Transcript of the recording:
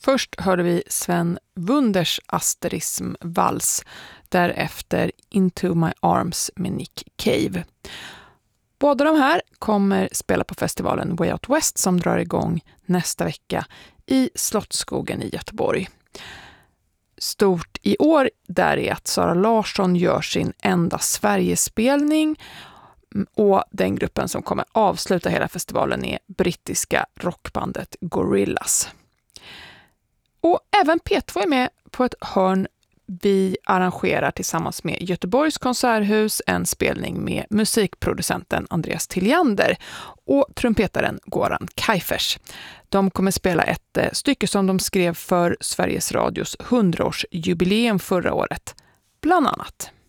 Först hörde vi Sven Wunders Asterism-vals, därefter Into My Arms med Nick Cave. Båda de här kommer spela på festivalen Way Out West som drar igång nästa vecka i Slottsskogen i Göteborg. Stort i år där är att Sara Larsson gör sin enda Sverigespelning, och den gruppen som kommer avsluta hela festivalen är brittiska rockbandet Gorillaz. Och även P2 är med på ett hörn. Vi arrangerar tillsammans med Göteborgs konserthus en spelning med musikproducenten Andreas Tilliander och trumpetaren Goran Kajfers. De kommer spela ett stycke som de skrev för Sveriges Radios 100-årsjubileum förra året, bland annat.